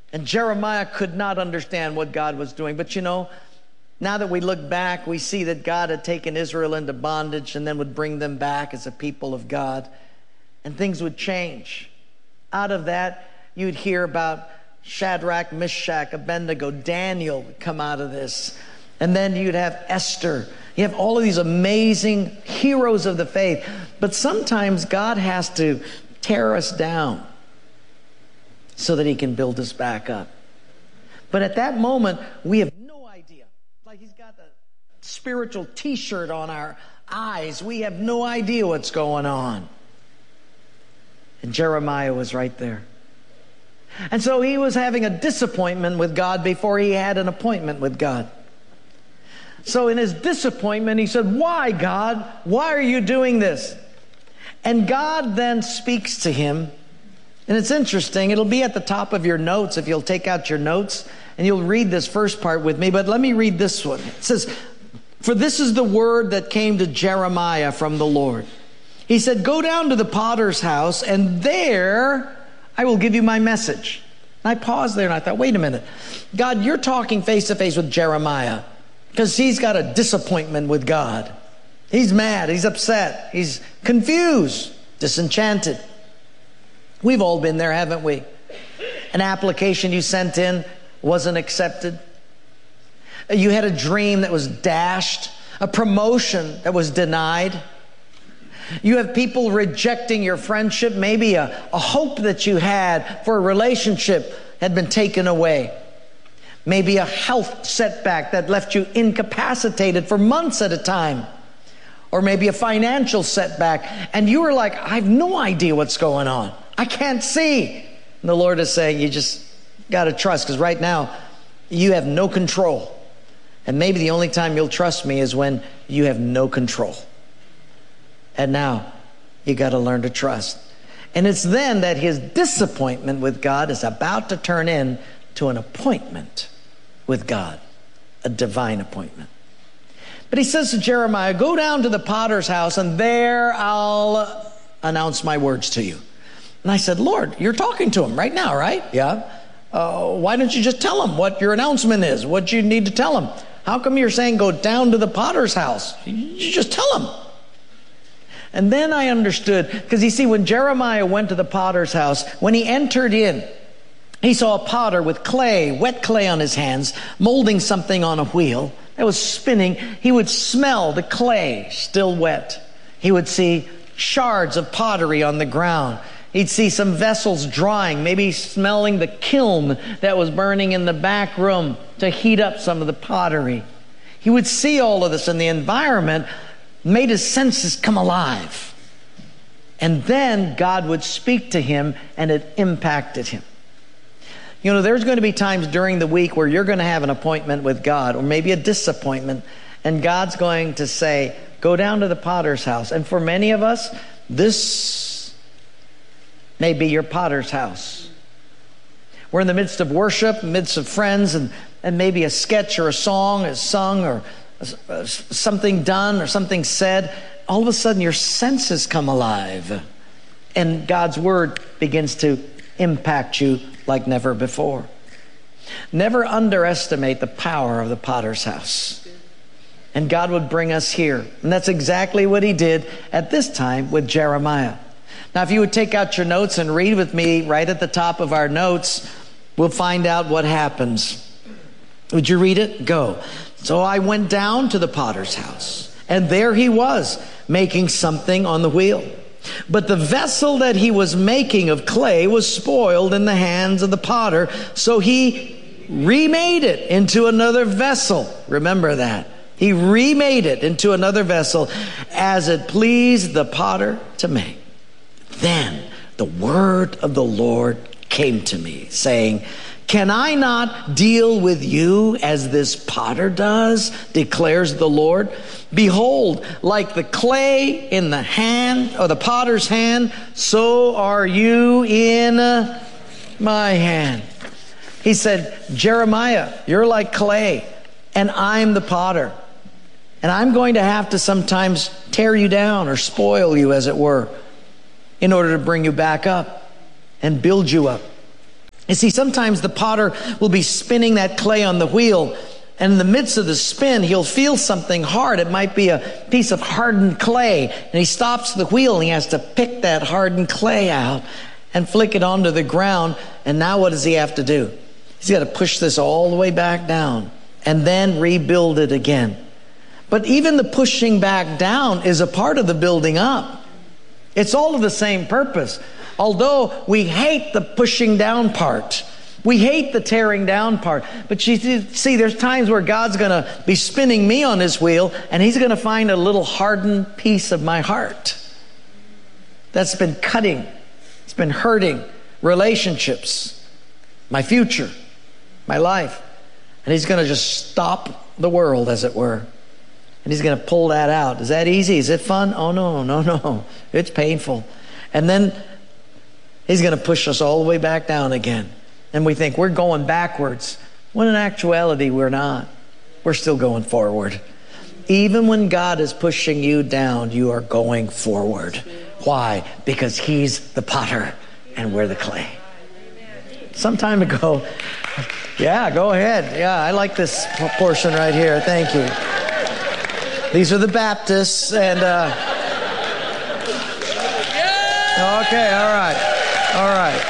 And Jeremiah could not understand what God was doing. But you know, now that we look back, we see that God had taken Israel into bondage and then would bring them back as a people of God. And things would change. Out of that, you'd hear about Shadrach, Meshach, Abednego, Daniel would come out of this. And then you'd have Esther. You have all of these amazing heroes of the faith. But sometimes God has to tear us down so that he can build us back up. But at that moment, we have no idea. Like he's got the spiritual t-shirt on our eyes. We have no idea what's going on. And Jeremiah was right there. And so he was having a disappointment with God before he had an appointment with God. So in his disappointment, he said, "Why, God? Why are you doing this?" And God then speaks to him. And it's interesting. It'll be at the top of your notes if you'll take out your notes. And you'll read this first part with me. But let me read this one. It says, "For this is the word that came to Jeremiah from the Lord. He said, go down to the potter's house, and there I will give you my message." And I paused there and I thought, wait a minute. God, you're talking face to face with Jeremiah because he's got a disappointment with God. He's mad. He's upset. He's confused, disenchanted. We've all been there, haven't we? An application you sent in wasn't accepted. You had a dream that was dashed. A promotion that was denied. You have people rejecting your friendship. Maybe a hope that you had for a relationship had been taken away. Maybe a health setback that left you incapacitated for months at a time. Or maybe a financial setback. And you were like, I have no idea what's going on. I can't see. And the Lord is saying, you just got to trust, because right now you have no control. And maybe the only time you'll trust me is when you have no control. And now you got to learn to trust. And it's then that his disappointment with God is about to turn into an appointment with God, a divine appointment. But he says to Jeremiah, go down to the potter's house and there I'll announce my words to you. And I said, Lord, you're talking to him right now, right? Yeah. Why don't you just tell him what your announcement is, what you need to tell him? How come you're saying go down to the potter's house? You just tell him. And then I understood, because you see, when Jeremiah went to the potter's house, when he entered in, he saw a potter with clay, wet clay on his hands, molding something on a wheel that was spinning. He would smell the clay still wet. He would see shards of pottery on the ground. He'd see some vessels drying, maybe smelling the kiln that was burning in the back room to heat up some of the pottery. He would see all of this, and the environment made his senses come alive. And then God would speak to him, and it impacted him. You know, there's going to be times during the week where you're going to have an appointment with God, or maybe a disappointment, and God's going to say, go down to the potter's house. And for many of us, this may be your potter's house. We're in the midst of worship, midst of friends, and maybe a sketch or a song is sung, or something done or something said. All of a sudden your senses come alive, and God's word begins to impact you like never before. Never underestimate the power of the potter's house. And God would bring us here. And that's exactly what he did at this time with Jeremiah. Now, if you would take out your notes and read with me right at the top of our notes, we'll find out what happens. Would you read it? Go. So I went down to the potter's house, and there he was, making something on the wheel. But the vessel that he was making of clay was spoiled in the hands of the potter, so he remade it into another vessel. Remember that. He remade it into another vessel as it pleased the potter to make. Then the word of the Lord came to me, saying, can I not deal with you as this potter does, declares the Lord? Behold, like the clay in the hand, or the potter's hand, so are you in my hand. He said, Jeremiah, you're like clay, and I'm the potter. And I'm going to have to sometimes tear you down or spoil you, as it were, in order to bring you back up and build you up. You see, sometimes the potter will be spinning that clay on the wheel, and in the midst of the spin, he'll feel something hard. It might be a piece of hardened clay, and he stops the wheel, and he has to pick that hardened clay out and flick it onto the ground. And now what does he have to do? He's got to push this all the way back down and then rebuild it again. But even the pushing back down is a part of the building up. It's all of the same purpose. Although we hate the pushing down part, we hate the tearing down part. But you see, there's times where God's going to be spinning me on his wheel, and he's going to find a little hardened piece of my heart that's been cutting, it's been hurting relationships, my future, my life. And he's going to just stop the world, as it were. And he's going to pull that out. Is that easy? Is it fun? Oh, no. It's painful. And then he's going to push us all the way back down again. And we think we're going backwards, when in actuality we're not. We're still going forward. Even when God is pushing you down, you are going forward. Why? Because he's the potter and we're the clay. Some time ago, yeah, go ahead. Yeah, I like this portion right here. Thank you. These are the Baptists, and okay, all right.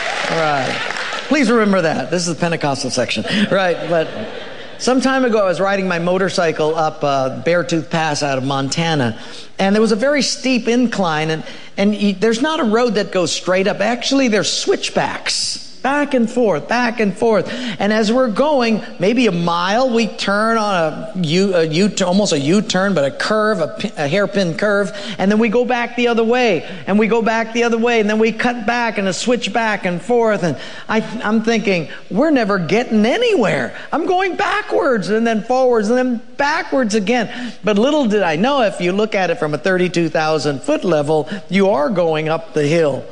Please remember that. This is the Pentecostal section. Right, but some time ago I was riding my motorcycle up Beartooth Pass out of Montana, and there was a very steep incline, and there's not a road that goes straight up. Actually, there's switchbacks. Back and forth. And as we're going, maybe a mile, we turn on almost a U-turn, but a curve, a hairpin curve. And then we go back the other way. And we go back the other way. And then we cut back and a switch back and forth. And I'm thinking, we're never getting anywhere. I'm going backwards and then forwards and then backwards again. But little did I know, if you look at it from a 32,000 foot level, you are going up the hill.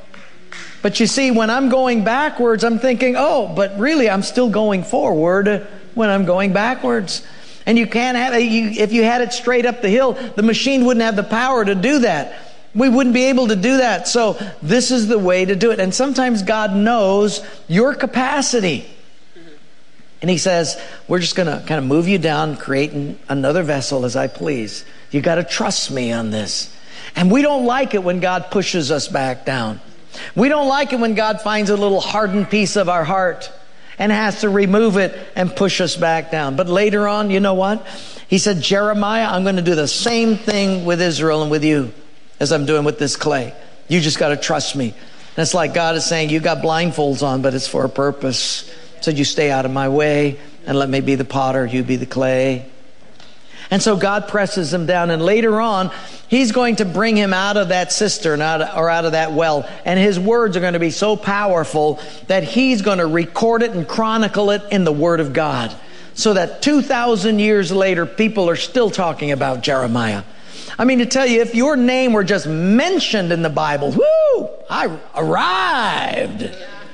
But you see, when I'm going backwards, I'm thinking, oh, but really I'm still going forward when I'm going backwards. And you can't have, if you had it straight up the hill, the machine wouldn't have the power to do that. We wouldn't be able to do that. So this is the way to do it. And sometimes God knows your capacity. And he says, we're just going to kind of move you down, create another vessel as I please. You got to trust me on this. And we don't like it when God pushes us back down. We don't like it when God finds a little hardened piece of our heart and has to remove it and push us back down. But later on, you know what? He said, Jeremiah, I'm going to do the same thing with Israel and with you as I'm doing with this clay. You just got to trust me. And it's like God is saying, you got blindfolds on, but it's for a purpose. So you stay out of my way and let me be the potter, you be the clay. And so God presses him down, and later on, he's going to bring him out of that cistern, out of that well. And his words are going to be so powerful that he's going to record it and chronicle it in the Word of God. So that 2,000 years later, people are still talking about Jeremiah. I mean, to tell you, if your name were just mentioned in the Bible, whoo, I arrived.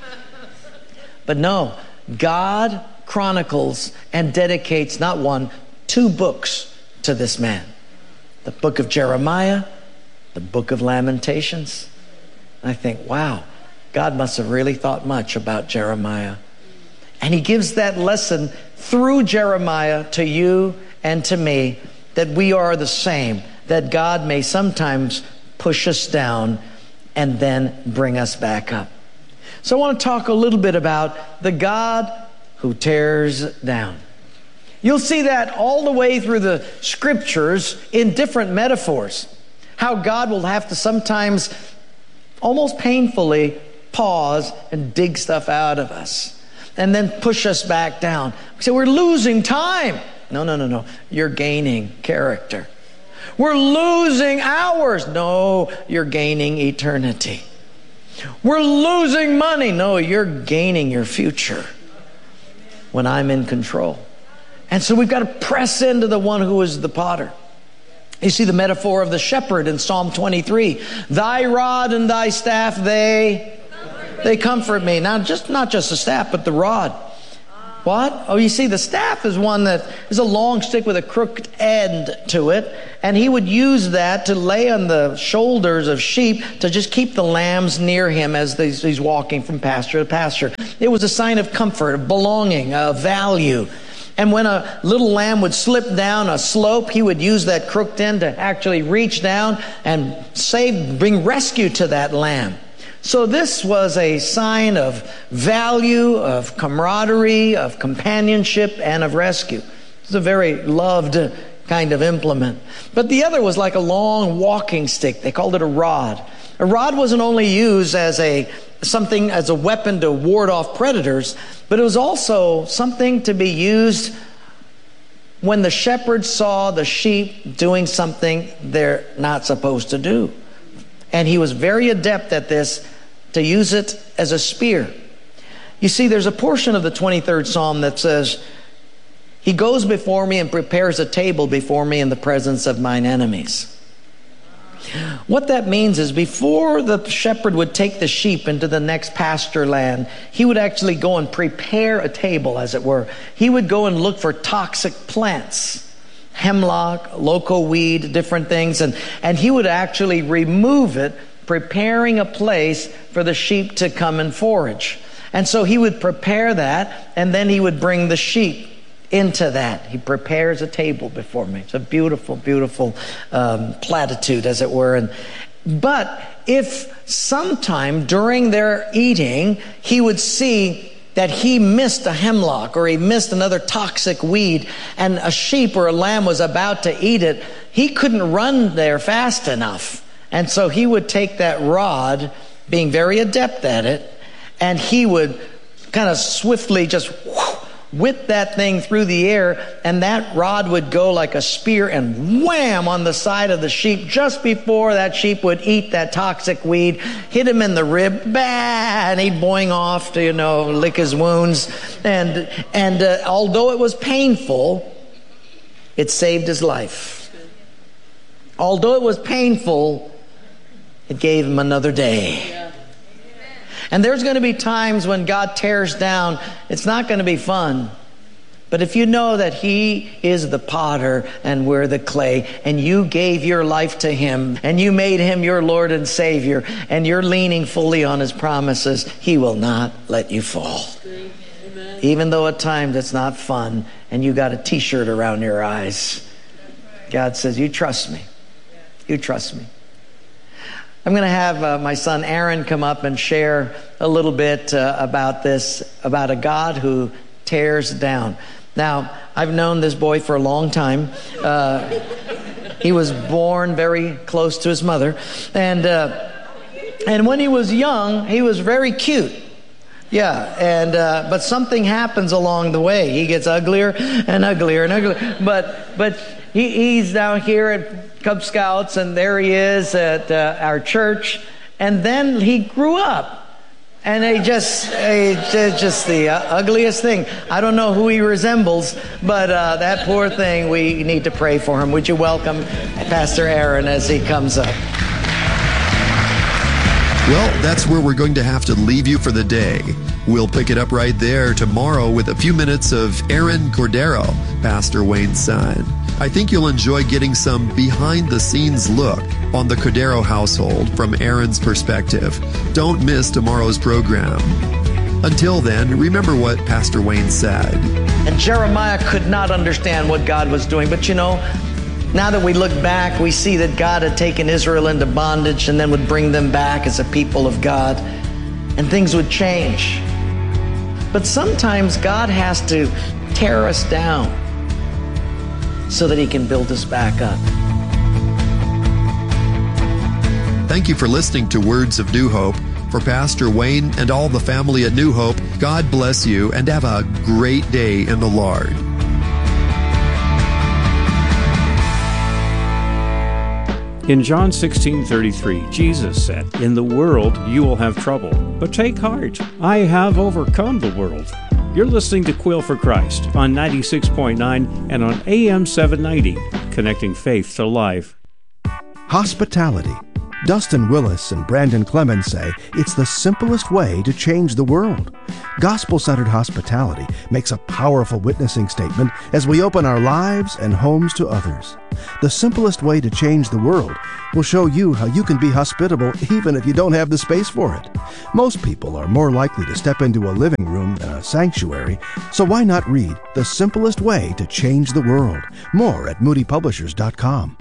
But no, God chronicles and dedicates not one, 2 books to this man. The book of Jeremiah, the book of Lamentations. And I think, wow, God must have really thought much about Jeremiah. And he gives that lesson through Jeremiah to you and to me, that we are the same, that God may sometimes push us down and then bring us back up. So I want to talk a little bit about the God who tears down. You'll see that all the way through the scriptures in different metaphors. How God will have to sometimes almost painfully pause and dig stuff out of us and then push us back down. So we're losing time. No. You're gaining character. We're losing hours. No, you're gaining eternity. We're losing money. No, you're gaining your future when I'm in control. And so we've got to press into the one who is the potter. You see the metaphor of the shepherd in Psalm 23. Thy rod and thy staff, they comfort me. Now, not just the staff, but the rod. What? Oh, you see, the staff is one that is a long stick with a crooked end to it, and he would use that to lay on the shoulders of sheep to just keep the lambs near him as he's walking from pasture to pasture. It was a sign of comfort, of belonging, of value. And when a little lamb would slip down a slope, he would use that crooked end to actually reach down and bring rescue to that lamb. So this was a sign of value, of camaraderie, of companionship, and of rescue. It's a very loved kind of implement. But the other was like a long walking stick. They called it a rod. A rod wasn't only used as a weapon to ward off predators, but it was also something to be used when the shepherd saw the sheep doing something they're not supposed to do. And he was very adept at this, to use it as a spear. You see, there's a portion of the 23rd Psalm that says, He goes before me and prepares a table before me in the presence of mine enemies. What that means is before the shepherd would take the sheep into the next pasture land, he would actually go and prepare a table, as it were. He would go and look for toxic plants, hemlock, loco weed, different things, and he would actually remove it, preparing a place for the sheep to come and forage. And so he would prepare that, and then he would bring the sheep into that. He prepares a table before me. It's a beautiful, beautiful platitude, as it were. But if sometime during their eating, he would see that he missed a hemlock or he missed another toxic weed, and a sheep or a lamb was about to eat it, he couldn't run there fast enough. And so he would take that rod, being very adept at it, and he would kind of swiftly just whip that thing through the air, and that rod would go like a spear and wham on the side of the sheep just before that sheep would eat that toxic weed, hit him in the rib, bah, and he'd boing off to, lick his wounds. And although it was painful, it saved his life. Although it was painful, it gave him another day. Yeah. And there's going to be times when God tears down, it's not going to be fun. But if you know that He is the potter and we're the clay, and you gave your life to Him, and you made Him your Lord and Savior, and you're leaning fully on His promises, He will not let you fall. Amen. Even though at times it's not fun, and you got a t-shirt around your eyes. God says, you trust me. You trust me. I'm going to have my son Aaron come up and share a little bit about this, about a God who tears down. Now, I've known this boy for a long time. He was born very close to his mother. And when he was young, he was very cute. Yeah, but something happens along the way. He gets uglier and uglier and uglier. But he's down here at Cub Scouts, and there he is at our church. And then he grew up. And just the ugliest thing. I don't know who he resembles, but that poor thing, we need to pray for him. Would you welcome Pastor Aaron as he comes up? Well, that's where we're going to have to leave you for the day. We'll pick it up right there tomorrow with a few minutes of Aaron Cordero, Pastor Wayne's son. I think you'll enjoy getting some behind-the-scenes look on the Cordero household from Aaron's perspective. Don't miss tomorrow's program. Until then, remember what Pastor Wayne said. And Jeremiah could not understand what God was doing, but now that we look back, we see that God had taken Israel into bondage and then would bring them back as a people of God, and things would change. But sometimes God has to tear us down so that He can build us back up. Thank you for listening to Words of New Hope. For Pastor Wayne and all the family at New Hope, God bless you and have a great day in the Lord. In John 16:33, Jesus said, "In the world you will have trouble, but take heart. I have overcome the world." You're listening to Quill for Christ on 96.9 and on AM 790, connecting faith to life. Hospitality, Dustin Willis and Brandon Clemens say it's the simplest way to change the world. Gospel-centered hospitality makes a powerful witnessing statement as we open our lives and homes to others. The simplest way to change the world will show you how you can be hospitable even if you don't have the space for it. Most people are more likely to step into a living room than a sanctuary, so why not read The Simplest Way to Change the World? More at moodypublishers.com.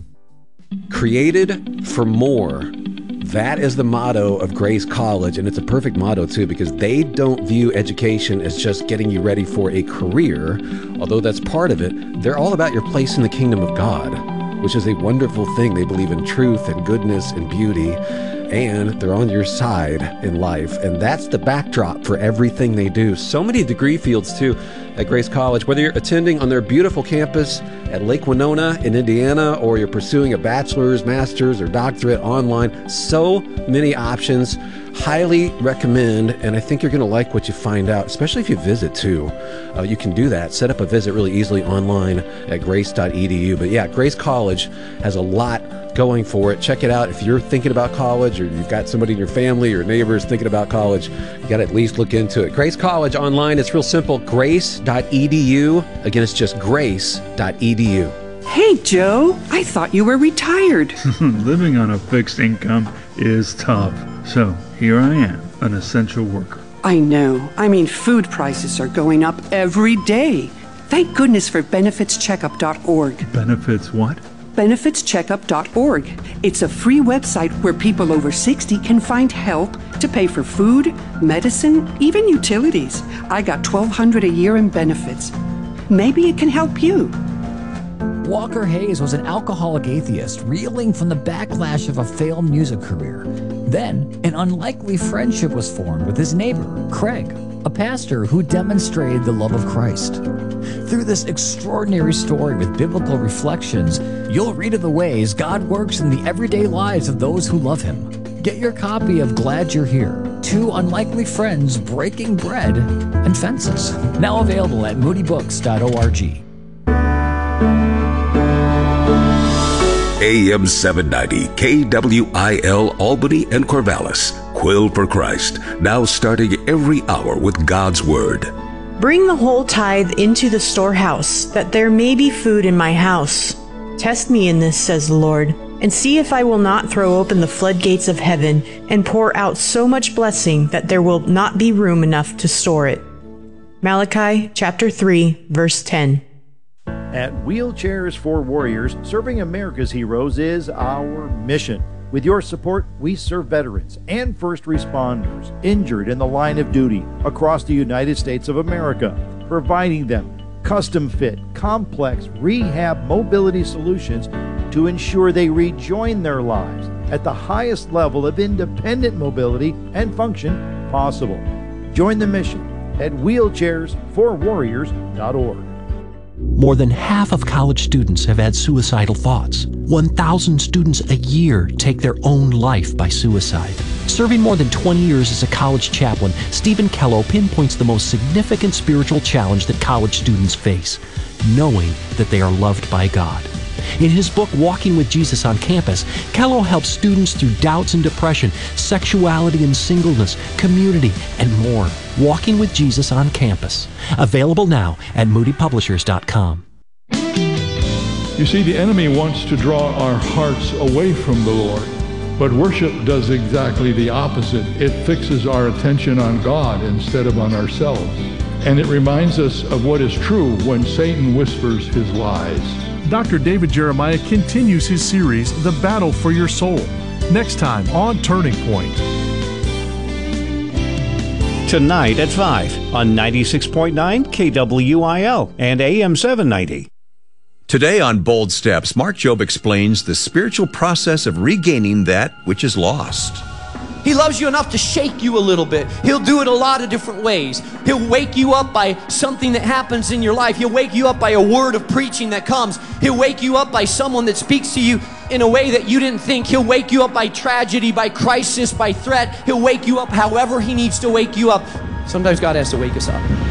Created for more. That is the motto of Grace College, and it's a perfect motto too, because they don't view education as just getting you ready for a career, although that's part of it. They're all about your place in the kingdom of God, which is a wonderful thing. They believe in truth and goodness and beauty, and they're on your side in life, and that's the backdrop for everything they do. So many degree fields too at Grace College, whether you're attending on their beautiful campus at Lake Winona in Indiana, or you're pursuing a bachelor's, master's, or doctorate online. So many options. Highly recommend, and I think you're going to like what you find out, especially if you visit too. You can do that. Set up a visit really easily online at grace.edu. But yeah, Grace College has a lot going for it. Check it out. If you're thinking about college, or you've got somebody in your family or neighbors thinking about college, you got to at least look into it. Grace College online, it's real simple. Grace.edu. Again, it's just grace.edu. Hey, Joe, I thought you were retired. Living on a fixed income is tough. So here I am, an essential worker. I know. I mean, food prices are going up every day. Thank goodness for benefitscheckup.org. Benefits what? benefitscheckup.org. It's a free website where people over 60 can find help to pay for food, medicine, even utilities. I got $1,200 a year in benefits. Maybe it can help you. Walker Hayes was an alcoholic atheist reeling from the backlash of a failed music career. Then, an unlikely friendship was formed with his neighbor, Craig, a pastor who demonstrated the love of Christ. Through this extraordinary story with biblical reflections, you'll read of the ways God works in the everyday lives of those who love Him. Get your copy of Glad You're Here, Two Unlikely Friends Breaking Bread and Fences. Now available at moodybooks.org. AM 790, KWIL Albany and Corvallis. Quill for Christ, now starting every hour with God's Word. Bring the whole tithe into the storehouse, that there may be food in my house. Test me in this, says the Lord, and see if I will not throw open the floodgates of heaven and pour out so much blessing that there will not be room enough to store it. Malachi chapter 3, verse 10. At Wheelchairs for Warriors, serving America's heroes is our mission. With your support, we serve veterans and first responders injured in the line of duty across the United States of America, providing them custom-fit, complex rehab mobility solutions to ensure they rejoin their lives at the highest level of independent mobility and function possible. Join the mission at wheelchairsforwarriors.org. More than half of college students have had suicidal thoughts. 1,000 students a year take their own life by suicide. Serving more than 20 years as a college chaplain, Stephen Kello pinpoints the most significant spiritual challenge that college students face: knowing that they are loved by God. In his book, Walking with Jesus on Campus, Kello helps students through doubts and depression, sexuality and singleness, community, and more. Walking with Jesus on Campus. Available now at moodypublishers.com. You see, the enemy wants to draw our hearts away from the Lord. But worship does exactly the opposite. It fixes our attention on God instead of on ourselves. And it reminds us of what is true when Satan whispers his lies. Dr. David Jeremiah continues his series, The Battle for Your Soul, next time on Turning Point. Tonight at 5 on 96.9 KWIL and AM 790. Today on Bold Steps, Mark Jobe explains the spiritual process of regaining that which is lost. He loves you enough to shake you a little bit. He'll do it a lot of different ways. He'll wake you up by something that happens in your life. He'll wake you up by a word of preaching that comes. He'll wake you up by someone that speaks to you in a way that you didn't think. He'll wake you up by tragedy, by crisis, by threat. He'll wake you up however He needs to wake you up. Sometimes God has to wake us up.